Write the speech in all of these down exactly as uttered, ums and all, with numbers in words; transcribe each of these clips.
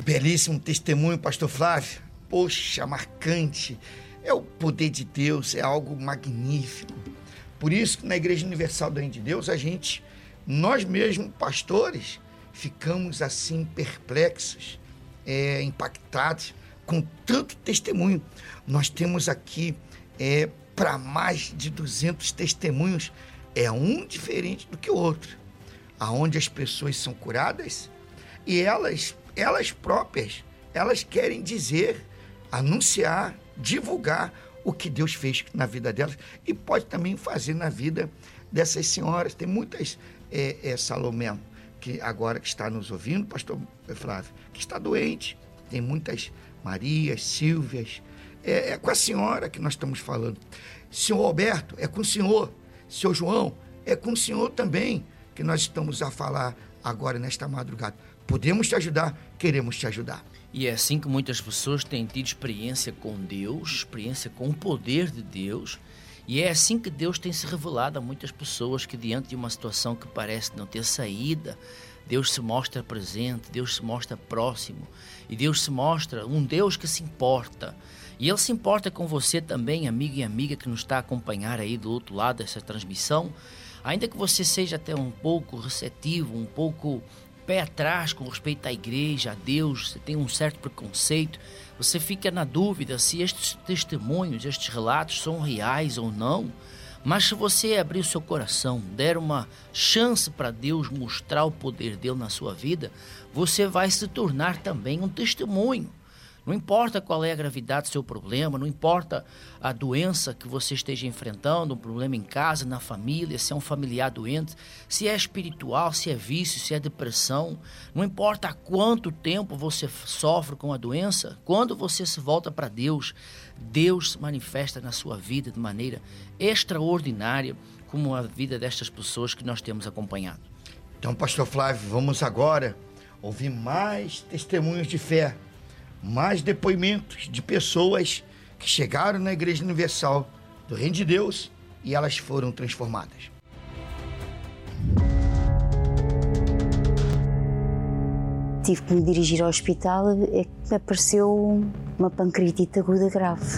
Belíssimo testemunho, pastor Flávio. Poxa, marcante. É o poder de Deus, é algo magnífico. Por isso que na Igreja Universal do Reino de Deus, a gente, nós mesmos, pastores, ficamos assim perplexos, é, impactados com tanto testemunho. Nós temos aqui é, para mais de duzentos testemunhos, é um diferente do que o outro, aonde as pessoas são curadas e elas, elas próprias, elas querem dizer, anunciar, divulgar o que Deus fez na vida delas e pode também fazer na vida dessas senhoras. Tem muitas, é, é, Salomé, que agora que está nos ouvindo, pastor Flávio, que está doente. Tem muitas Marias, Silvias. É, é com a senhora que nós estamos falando. Senhor Alberto, é com o senhor. Senhor João, é com o senhor também que nós estamos a falar agora nesta madrugada. Podemos te ajudar, queremos te ajudar. E é assim que muitas pessoas têm tido experiência com Deus, experiência com o poder de Deus, e é assim que Deus tem se revelado a muitas pessoas que diante de uma situação que parece não ter saída, Deus se mostra presente, Deus se mostra próximo, e Deus se mostra um Deus que se importa. E Ele se importa com você também, amigo e amiga que nos está a acompanhar aí do outro lado dessa transmissão, ainda que você seja até um pouco receptivo, um pouco pé atrás com respeito à igreja, a Deus, você tem um certo preconceito, você fica na dúvida se estes testemunhos, estes relatos são reais ou não, mas se você abrir o seu coração, der uma chance para Deus mostrar o poder dele na sua vida, você vai se tornar também um testemunho. Não importa qual é a gravidade do seu problema, não importa a doença que você esteja enfrentando, um problema em casa, na família, se é um familiar doente, se é espiritual, se é vício, se é depressão, não importa há quanto tempo você sofre com a doença, quando você se volta para Deus, Deus se manifesta na sua vida de maneira extraordinária, como a vida destas pessoas que nós temos acompanhado. Então, pastor Flávio, vamos agora ouvir mais testemunhos de fé, mais depoimentos de pessoas que chegaram na Igreja Universal do Reino de Deus e elas foram transformadas. Tive que me dirigir ao hospital, é que me apareceu uma pancreatite aguda grave.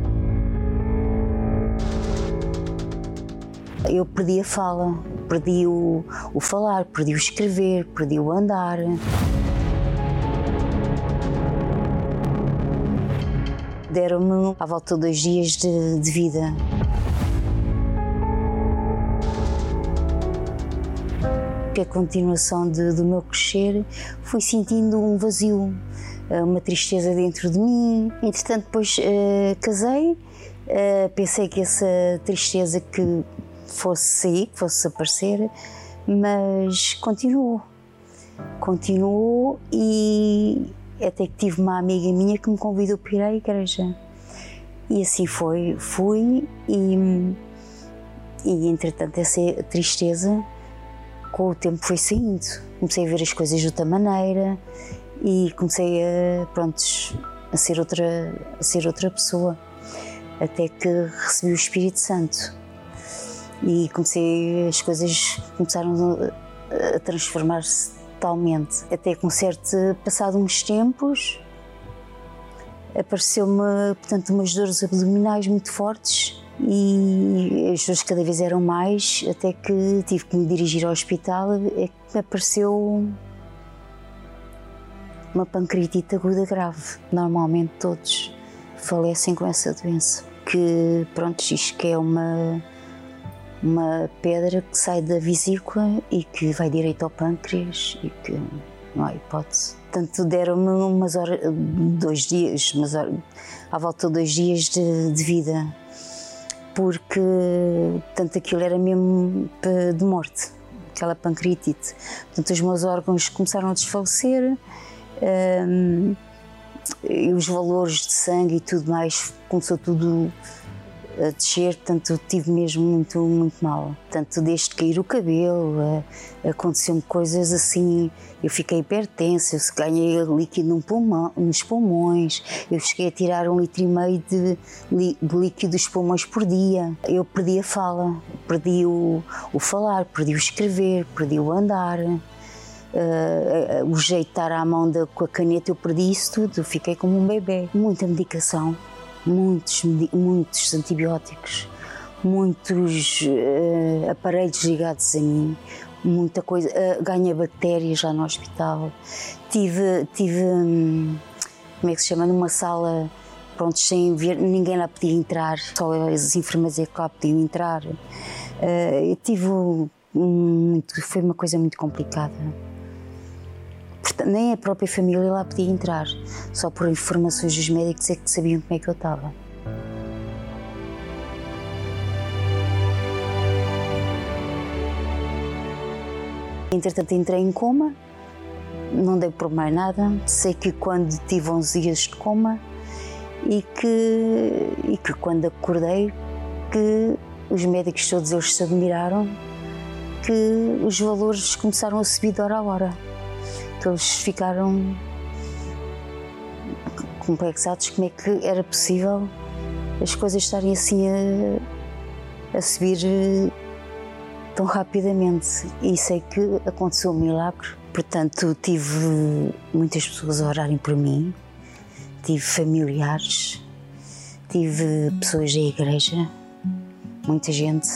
Eu perdi a fala, perdi o, o falar, perdi o escrever, perdi o andar. Deram-me à volta de dois dias de, de vida. A continuação de, do meu crescer, fui sentindo um vazio, uma tristeza dentro de mim. Entretanto, depois uh, casei, uh, pensei que essa tristeza que fosse sair, que fosse desaparecer, mas continuou. Continuou e até que tive uma amiga minha que me convidou para ir à igreja. E assim foi, fui e, e entretanto essa tristeza com o tempo foi saindo. Comecei a ver as coisas de outra maneira e comecei a, pronto, a, ser outra, a ser outra pessoa. Até que recebi o Espírito Santo e comecei, as coisas começaram a, a transformar-se totalmente. Até com certo, passado uns tempos, apareceu-me, portanto, umas dores abdominais muito fortes e as dores cada vez eram mais, até que tive que me dirigir ao hospital, é que me apareceu uma pancreatite aguda grave. Normalmente todos falecem com essa doença, que, pronto, diz que é uma uma pedra que sai da vesícula e que vai direito ao pâncreas e que não há hipótese. Portanto, deram-me umas horas, dois dias, umas horas, à volta de dois dias de, de vida, porque tanto aquilo era mesmo de morte, aquela pancreatite. Portanto, os meus órgãos começaram a desfalecer, um, e os valores de sangue e tudo mais, começou tudo a descer, portanto tive mesmo muito, muito mal. Portanto, desde cair o cabelo, aconteceu-me coisas assim, eu fiquei hipertensa, eu ganhei líquido no pulmão, nos pulmões, eu cheguei a tirar um litro e meio de, de líquido dos pulmões por dia. Eu perdi a fala, perdi o, o falar, perdi o escrever, perdi o andar. uh, uh, o jeito de estar à mão de, com a caneta, eu perdi isso tudo, fiquei como um bebê. Muita medicação, muitos, muitos antibióticos, muitos uh, aparelhos ligados a mim, muita coisa, uh, ganhei bactérias lá no hospital, tive, tive um, como é que se chama, numa sala, pronto, sem ver, ninguém lá podia entrar, só as enfermeiras é que lá podiam entrar. Uh, eu tive muito, foi uma coisa muito complicada. Portanto, nem a própria família lá podia entrar, só por informações dos médicos é que sabiam como é que eu estava. Entretanto, entrei em coma, não dei por mais nada. Sei que quando tive onze dias de coma e que, e que quando acordei, que os médicos todos eles se admiraram, que os valores começaram a subir de hora a hora. Que eles ficaram complexados como é que era possível as coisas estarem assim a, a subir tão rapidamente. E sei que aconteceu um milagre. Portanto, tive muitas pessoas a orarem por mim, tive familiares, tive pessoas da igreja, muita gente.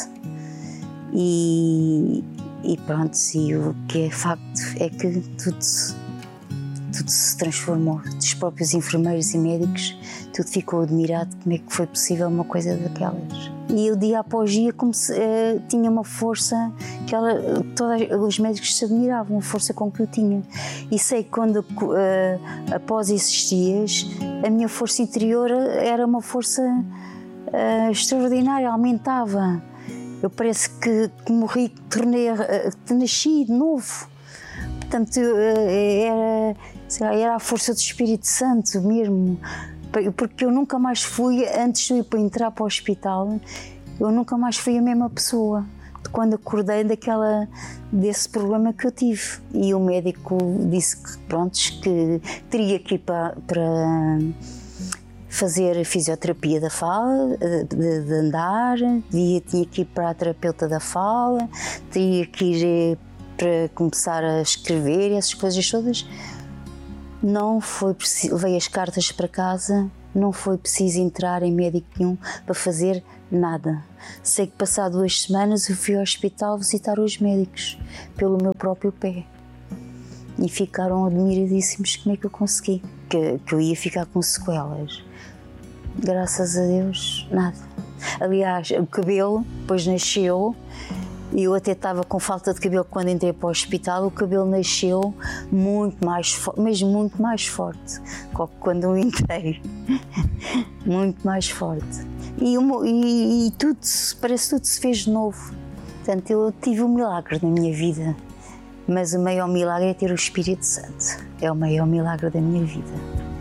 E, e pronto, e o que é facto é que tudo, tudo se transformou. Dos próprios enfermeiros e médicos, tudo ficou admirado como é que foi possível uma coisa daquelas. E eu dia após dia comecei, uh, tinha uma força que ela, todos os médicos se admiravam, a força com que eu tinha. E sei que quando, uh, após esses dias, a minha força interior era uma força uh, extraordinária, aumentava. Eu parece que, que morri, que tornei, uh, nasci de novo. Portanto, uh, era, sei lá, era a força do Espírito Santo mesmo. Porque eu nunca mais fui, antes de ir para entrar para o hospital, eu nunca mais fui a mesma pessoa de quando acordei daquela, desse problema que eu tive. E o médico disse que, prontos, que teria que ir para, para fazer fisioterapia da fala, de, de andar, tinha que ir para a terapeuta da fala, teria que ir para começar a escrever, essas coisas todas. Não foi preciso, levei as cartas para casa, não foi preciso entrar em médico nenhum para fazer nada. Sei que passado duas semanas eu fui ao hospital visitar os médicos pelo meu próprio pé e ficaram admiradíssimos como é que eu consegui, que, que eu ia ficar com sequelas. Graças a Deus, nada. Aliás, o cabelo depois nasceu. Eu até estava com falta de cabelo quando entrei para o hospital, o cabelo nasceu muito mais forte, mas muito mais forte do que quando eu entrei. Muito mais forte. E, e, e tudo, parece que tudo se fez de novo. Portanto, eu tive um milagre na minha vida, mas o maior milagre é ter o Espírito Santo. É o maior milagre da minha vida.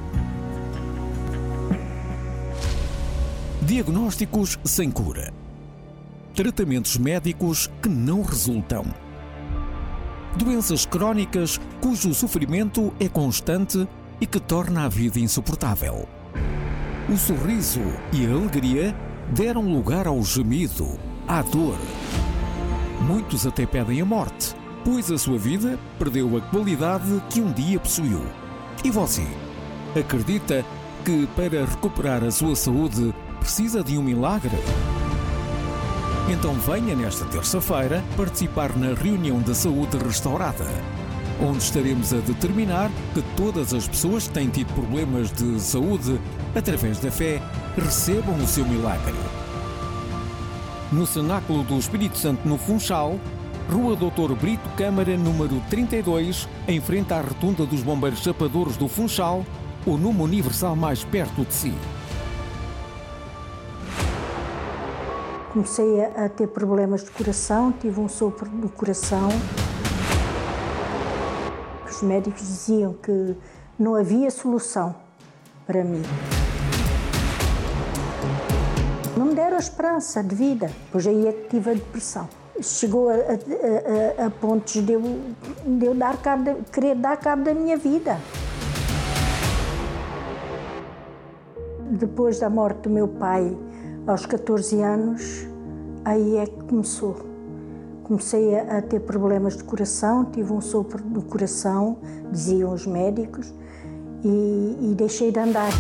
Diagnósticos sem cura. Tratamentos médicos que não resultam. Doenças crónicas cujo sofrimento é constante e que torna a vida insuportável. O sorriso e a alegria deram lugar ao gemido, à dor. Muitos até pedem a morte, pois a sua vida perdeu a qualidade que um dia possuiu. E você? Acredita que para recuperar a sua saúde precisa de um milagre? Então venha nesta terça-feira participar na reunião da saúde restaurada, onde estaremos a determinar que todas as pessoas que têm tido problemas de saúde, através da fé, recebam o seu milagre. No Cenáculo do Espírito Santo no Funchal, Rua doutor Brito Câmara, número trinta e dois, em frente à rotunda dos Bombeiros Chapadores do Funchal, o Numo Universal mais perto de si. Comecei a ter problemas de coração, tive um sopro no coração. Os médicos diziam que não havia solução para mim. Não me deram esperança de vida, pois aí é que tive a depressão. Chegou a, a, a, a pontos de eu, de eu dar cabo de, querer dar cabo da minha vida. Depois da morte do meu pai, aos catorze anos, aí é que começou. comecei a, a ter problemas de coração, tive um sopro no coração, diziam os médicos, e, e deixei de andar.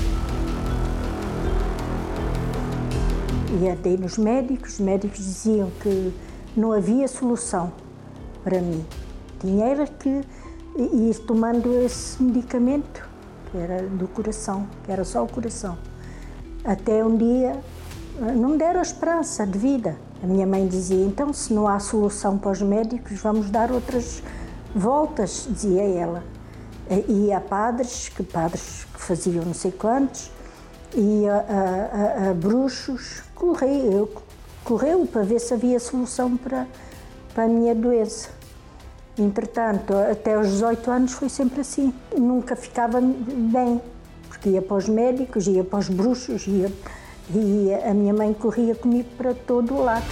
E andei nos médicos, os médicos diziam que não havia solução para mim. Tinha era que ir tomando esse medicamento, que era do coração, que era só o coração. Até um dia não me deram a esperança de vida. A minha mãe dizia, então, se não há solução para os médicos, vamos dar outras voltas, dizia ela. E há padres, que padres que faziam não sei quantos, e a, a, a, a bruxos, correu, correu para ver se havia solução para, para a minha doença. Entretanto, até aos dezoito anos foi sempre assim. Nunca ficava bem, porque ia para os médicos, ia para os bruxos, ia, e a minha mãe corria comigo para todo o lado.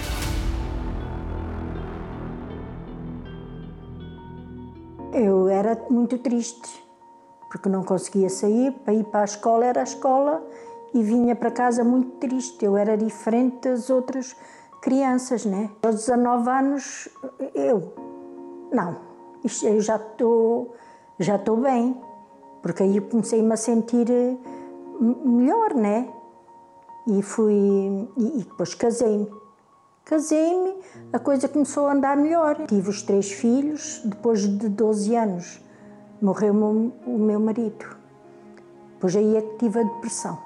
Eu era muito triste, porque não conseguia sair, para ir para a escola era a escola, e vinha para casa muito triste. Eu era diferente das outras crianças, né? Aos dezanove anos, eu, não, isto, eu já estou já estou bem, porque aí comecei-me a sentir melhor, né? E fui, e, e depois casei-me. Casei-me, a coisa começou a andar melhor. Tive os três filhos, depois de doze anos morreu o meu, o meu marido. Depois aí é que tive a depressão.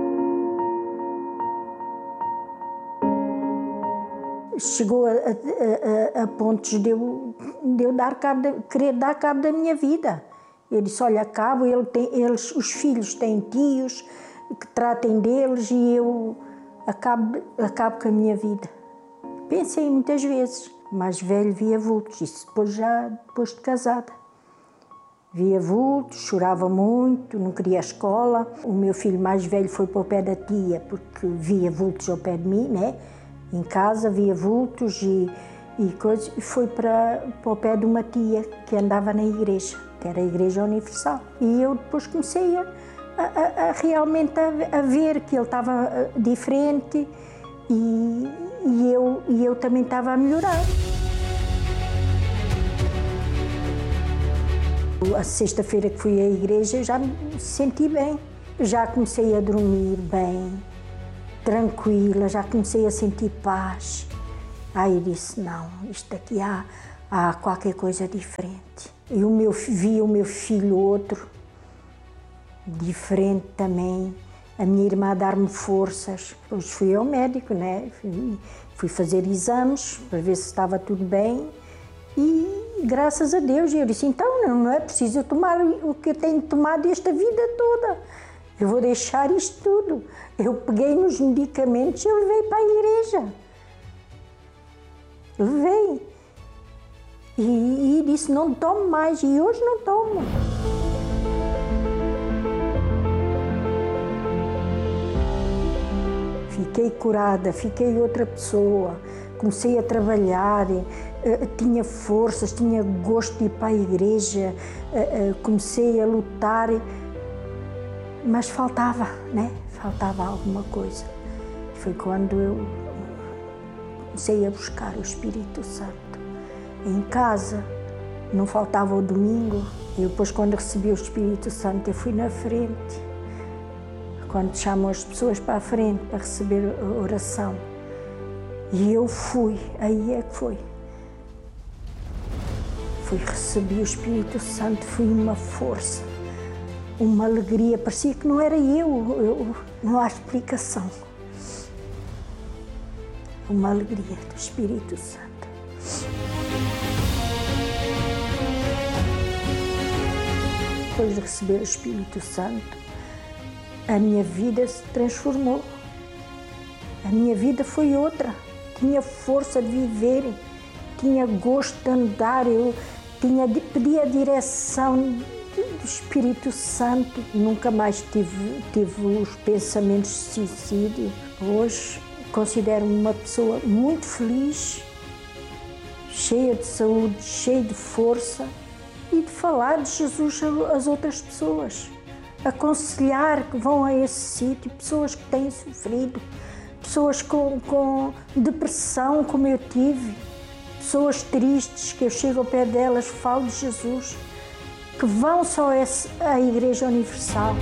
Chegou a, a, a, a pontos de eu, de eu dar cabo de, querer dar cabo da minha vida. Eu disse, olha, acabo, ele tem, eles, os filhos têm tios que tratem deles e eu acabo, acabo com a minha vida. Pensei muitas vezes, mais velho via vultos, isso depois já depois de casada. Via vultos, chorava muito, não queria a escola. O meu filho mais velho foi para o pé da tia, porque via vultos ao pé de mim, né? Em casa via vultos e, e coisas, e foi para, para o pé de uma tia que andava na igreja, que era a Igreja Universal. E eu depois comecei a, a, a realmente a, a ver que ele estava diferente e, e, eu, e eu também estava a melhorar. A sexta-feira que fui à igreja já me senti bem, já comecei a dormir bem, tranquila, já comecei a sentir paz. Aí disse, não, isto aqui há, há qualquer coisa diferente. E o meu, vi o meu filho outro, diferente também, a minha irmã dar-me forças. Depois fui ao médico, né? fui, fui fazer exames para ver se estava tudo bem e graças a Deus eu disse, então não, não é preciso eu tomar o que eu tenho tomado esta vida toda. Eu vou deixar isto tudo. Eu peguei nos medicamentos e eu levei para a igreja. Levei. E, e disse, não tomo mais. E hoje não tomo. Fiquei curada, fiquei outra pessoa. Comecei a trabalhar, tinha forças, tinha gosto de ir para a igreja. Comecei a lutar. Mas faltava, né? Faltava alguma coisa. Foi quando eu comecei a buscar o Espírito Santo. Em casa, não faltava o domingo. E depois, quando recebi o Espírito Santo, eu fui na frente. Quando chamam as pessoas para a frente para receber a oração. E eu fui, aí é que foi. Fui receber o Espírito Santo, foi uma força. Uma alegria, parecia que não era eu, eu, não há explicação. Uma alegria do Espírito Santo. Depois de receber o Espírito Santo, a minha vida se transformou. A minha vida foi outra. Tinha força de viver, tinha gosto de andar, eu tinha, pedia a direção do Espírito Santo. Nunca mais tive, tive os pensamentos de suicídio. Hoje considero-me uma pessoa muito feliz, cheia de saúde, cheia de força e de falar de Jesus às outras pessoas. Aconselhar que vão a esse sítio, pessoas que têm sofrido, pessoas com, com depressão como eu tive, pessoas tristes, que eu chego ao pé delas, falo de Jesus, que vão só à Igreja Universal.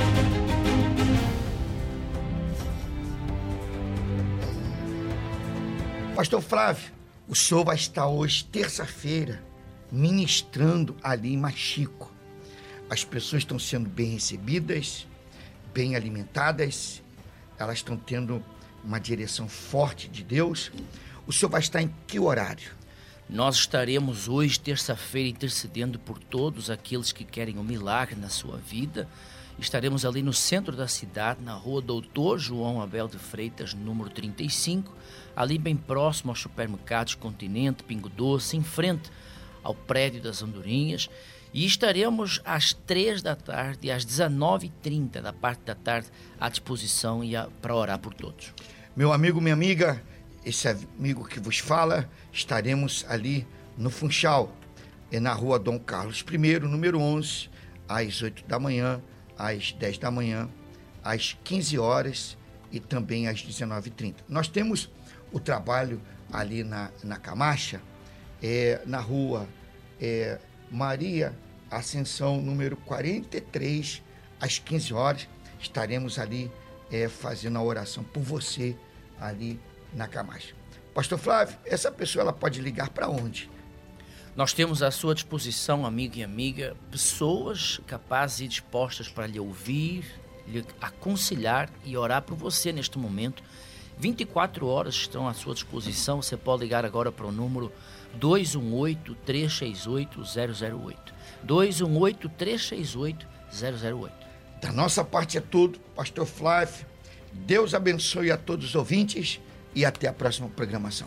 Pastor Flávio, o senhor vai estar hoje, terça-feira, ministrando ali em Machico. As pessoas estão sendo bem recebidas, bem alimentadas, elas estão tendo uma direção forte de Deus. O senhor vai estar em que horário? Nós estaremos hoje, terça-feira, intercedendo por todos aqueles que querem um milagre na sua vida. Estaremos ali no centro da cidade, na rua Doutor João Abel de Freitas, número trinta e cinco, ali bem próximo aos supermercados Continente, Pingo Doce, em frente ao prédio das Andorinhas. E estaremos às três da tarde e às dezenove e trinta da parte da tarde à disposição e a, para orar por todos. Meu amigo, minha amiga, esse amigo que vos fala, estaremos ali no Funchal, é na rua Dom Carlos I, número onze, às oito da manhã, às dez da manhã, às quinze horas e também às dezenove e trinta. Nós temos o trabalho ali na, na Camacha, é, na rua é, Maria Ascensão, número quarenta e três, às quinze horas, estaremos ali é, fazendo a oração por você ali na Camacha. Pastor Flávio, essa pessoa ela pode ligar para onde? Nós temos à sua disposição, amigo e amiga, pessoas capazes e dispostas para lhe ouvir, lhe aconselhar e orar por você neste momento. vinte e quatro horas estão à sua disposição. Você pode ligar agora para o número dois um oito, três seis oito, zero zero oito. dois um oito, três seis oito, zero zero oito. Da nossa parte é tudo, Pastor Flávio. Deus abençoe a todos os ouvintes e até a próxima programação.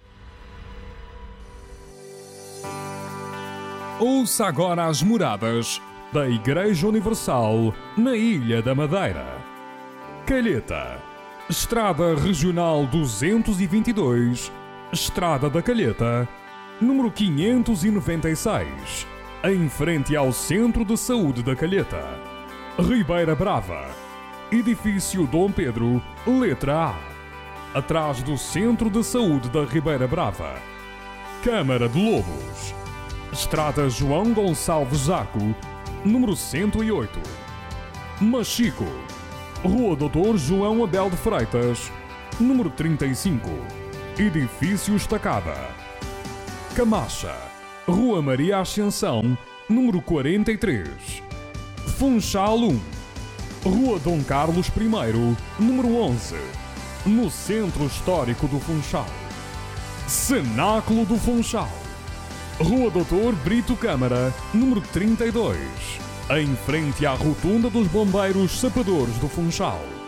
Ouça agora as moradas da Igreja Universal na Ilha da Madeira. Calheta, Estrada Regional duzentos e vinte e dois, Estrada da Calheta, número quinhentos e noventa e seis, em frente ao Centro de Saúde da Calheta. Ribeira Brava, Edifício Dom Pedro, letra A, atrás do Centro de Saúde da Ribeira Brava. Câmara de Lobos, Estrada João Gonçalves Zaco, número cento e oito. Machico, Rua Doutor João Abel de Freitas, número trinta e cinco, Edifício Estacada. Camacha, Rua Maria Ascensão, número quarenta e três. Funchal um, Rua Dom Carlos I, número onze, no Centro Histórico do Funchal. Cenáculo do Funchal, Rua Doutor Brito Câmara, número trinta e dois, em frente à Rotunda dos Bombeiros Sapadores do Funchal.